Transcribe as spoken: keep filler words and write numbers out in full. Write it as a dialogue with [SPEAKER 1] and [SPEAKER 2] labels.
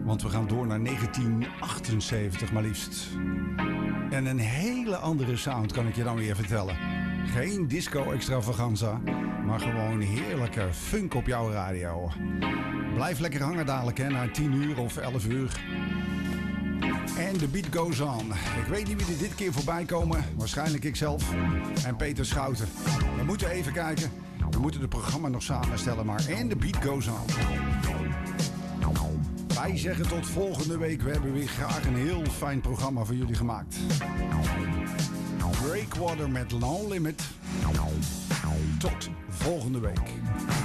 [SPEAKER 1] Want we gaan door naar negentien achtenzeventig maar liefst. En een hele andere sound kan ik je dan weer vertellen. Geen disco-extravaganza, maar gewoon heerlijke funk op jouw radio. Blijf lekker hangen dadelijk, hè, na tien uur of elf uur. En the beat goes on. Ik weet niet wie er dit keer voorbij komen. Waarschijnlijk ikzelf en Peter Schouten. We moeten even kijken. We moeten het programma nog samenstellen, maar and the beat goes on. Wij zeggen tot volgende week. We hebben weer graag een heel fijn programma voor jullie gemaakt. Breakwater met Low Limit. Tot volgende week.